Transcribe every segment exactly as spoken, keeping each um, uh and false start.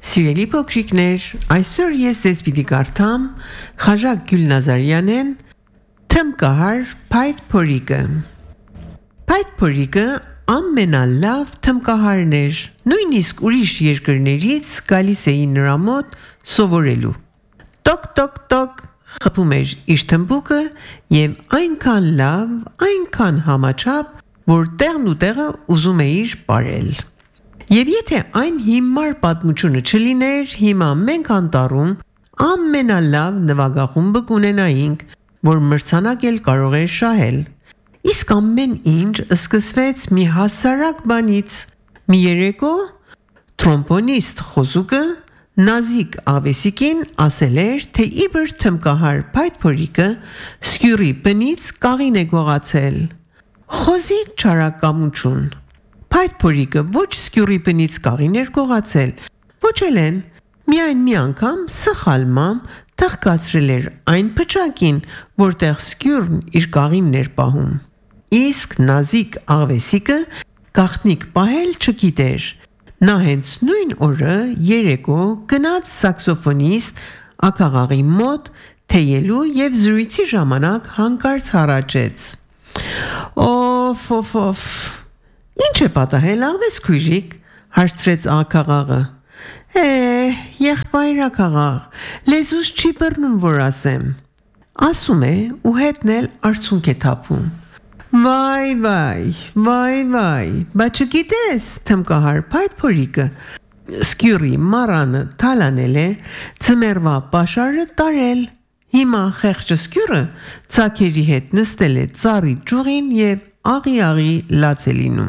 Սիրելի փոքրիկներ, այսօր ես ձեզ պիտի կարդամ Խաժակ Գյուլնազարյանեն Թմկահար Փայտ Փորիկը։ Փայտ Փորիկը ամենալավ թմկահարն էր, նույնիսկ ուրիշ երկրներից գալիս էին նրա մոտ սովորելու։ Տոկ տոկ տոկ խփում էր իր թմբուկը եւ այնքան լավ, այնքան համաչափ, որ տեղն ու տեղը ուզում էիր ապարել։ Եվ եթե այն հիմար պատմությունը չլիներ, հիմա մենք անտառում ամենալավ նվագախումբը կունենայինք, որ մրցանակ էլ կարող էր շահել։ Իսկ ամեն ինչ սկսվեց մի հասարակ բանից։ Մի երեկո թրոմբոնիստ Խոզուկը Նազիկ Աղվեսիկին ասել էր, թե իբր թմկահար Փայտ Փորիկը սկյուրի բնից կաղին է գողացել։ Խոզի չարակամություն։ Փայտ Փորիկը ոչ սկյուրի բնից կաղին էր գողացել, ոչ էլ են, միայն մի անգամ սխալմամբ թղկացրել էր այն փչակին, որտեղ սկյուրն իր կաղինն էր պահում։ Իսկ Նազիկ Աղվեսիկը գաղտնիք պահել չգիտեր։ Նա հենց նույն օրը երեկո գնաց սաքսոֆոնիստ ակաղաղի մոտ թեյելու եւ զրույցի ժամանակ հանկարծ հառաչեց. Օֆ օֆ օֆ Ինչ է պատահել աղվես քույրիկ, հարցրեց ակաղաղը։ Է, եղբայրակաղաղ, լեզուս չի բռնում, որ ասեմ։ Ասում է ու հետն էլ արցունք է թափում։ Վայ, վայ, վայ, վայ, բա չգիտես, թմկահար Փայտ Փորիկը սկյուրի մարանը թալանել է, ձմեռվա պաշարը տարել։ Հիմա խեղճը սկյուրը ծակերի հետ նստել է ծառի ճյուղին եւ աղի-աղի լաց է լինում։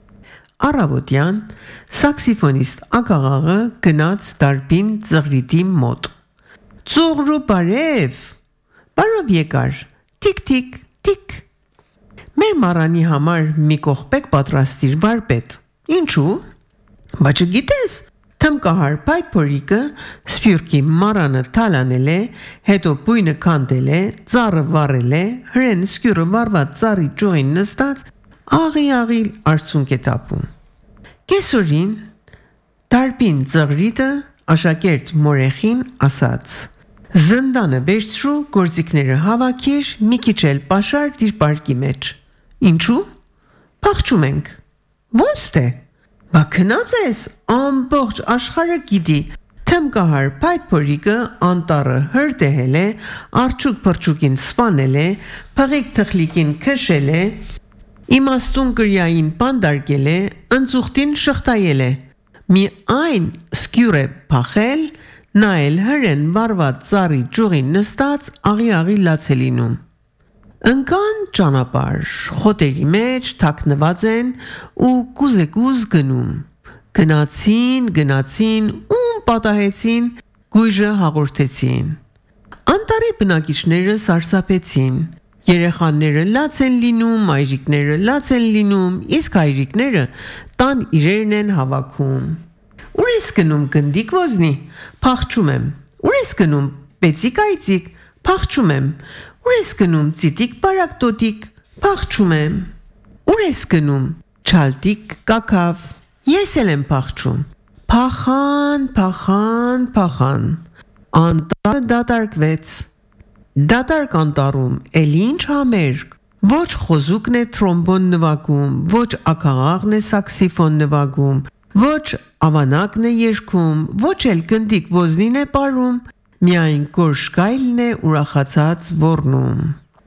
Առավոտյան սաքսիֆոնիստ ակաղաղը գնաց դարբին ծղրիդի մոտ։ Ծուղրու բարև, բարով եկար, թիկ-թիկ, թիկ։ Մեր մարանի համար մի կողպեկ պատրաստիր վարպետ։ Ինչու՞։ Բա չգիտես, թմկահար Փայտ Փորիկը սփյուռքի մարանը թալանել է, հետո բույնը քանդել է, ծառը վառել է, հրեն սկյուրը վառված ծառի ճյուղին նստած աղի-աղի արցունք է թափում։ Կեսօրին դարբին ծղրիդը աշակերտ մորեխին ասաց. Զնդանը վերցրու, գործիքները հավաքիր, մի քիչ էլ պաշար դիր պարկի մեջ։ Ինչու՞։ Փախչում ենք։ Ոնց թե։ Բա քնած ես, ամբողջ աշխարհը գիտի, թմկահար Փայտ Փորիկը անտառը հրդեհել է, արջուկ փրճուկին սպանել է, փղիկ թխլիկին քշել է, իմաստուն կրյային բանդարկել է, ընծուղտին շղթայել է, մի այն սկյուր է փախել, նա էլ հրեն վառված ծառի ճյուղին նստած աղի-աղի լաց է լինում։ Ընկան ճանապարհ, խոտերի մեջ թաքնված են ու կուզեկուզ գնում։ Գնացին, գնացին, ում պատահեցին, գույժը հաղորդեցին։ Անտառի բնակիչները սարսափեցին։ Երեխաները լաց են լինում, մայրիկները լաց են լինում, իսկ հայրիկները տան իրերն են հավաքում։ Ուր ես գնում գնդիկ ոզնի, փախչում եմ։ Ուր ես գնում պեցիկ այծիկ, փախչում եմ։ Ուր ես գնում ծիտիկ բարակտոտիկ, փախչում եմ։ Ուր ես գնում չալտիկ կակավ, ես էլ եմ փախչում։ Փախան, փախան, փախան։ Անտառը դատարկվեց։ Դատարկ անտառում էլ ինչ համերգ։ Ոչ խոզուկն է թրոմբոն նվագում, ոչ ակաղաղն է սաքսիֆոն նվագում, ոչ ավանակն է երգում, ոչ էլ գնդիկ ոզնին է պարում, միայն գորշկայլն է ուրախացած ոռնում։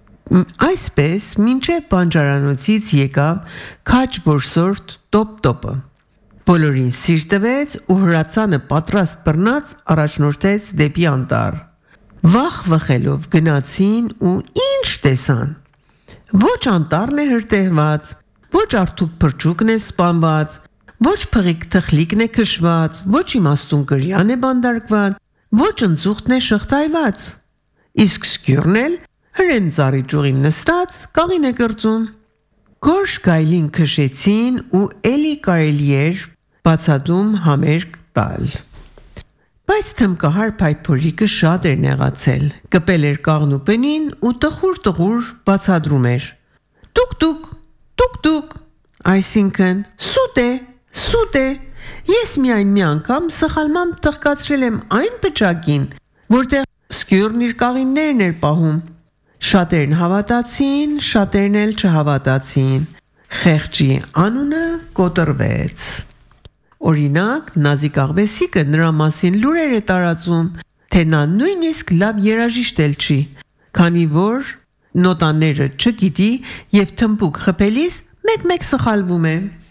Այսպես մինչև բանջարանոցից եկավ քաչ որսորդ տոպ-տոպը։ Բոլորին սիր տվեց ու հրացանը պատրաստ բռնած առաջնորդեց դեպի անտառ։ Վախ վխելով գնացին ու ինչ տեսան։ Ոչ անտառն է հրդեհված, ոչ արթուկ փրճուկն է սպանված, ոչ փղիկ թխլիկն է քշված, ոչ իմաստուն կրյան է բանդարկված, ոչ ընծուղտն է շղթայված։ Իսկ սկյուրն էլ հրեն ծառի ճյուղին նստած կաղին է կրծում։ Գորշ գայլին քշեցին ու էլի կարելի էր բացատում համերգ տալ։ Բայց թմկահար Փայտ Փորիկը շատ էր նեղացել, կպել էր կաղնու պնին ու տխուր-տխուր բացադրում էր. Տուկ-տուկ, տուկ-տուկ, այսինքն սուտ է, սուտ է, Ես միայն մի անգամ սխալմամբ տղկացրել եմ այն բջակին, որտեղ սկյուրն իր կաղիններն էր պահում։ Շատերն հավատացին, շատերն էլ չհավատացին։ Խեղճի անունը կոտրվեց։ Օրինակ, Նազիկ աղվեսիկը նրա մասին լուրեր է տարածում, թե նա նույնիսկ լավ երաժիշտ էլ չի, քանի որ նոտաները չգիտի եւ թմբուկ խփելիս մեկ-մեկ սխալվում է։